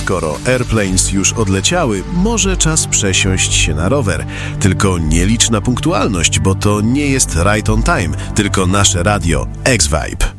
skoro Airplanes już odleciały, może czas przesiąść się na rower. Tylko nie licz na punktualność, bo to nie jest Right on Time, tylko nasze radio X-Vibe.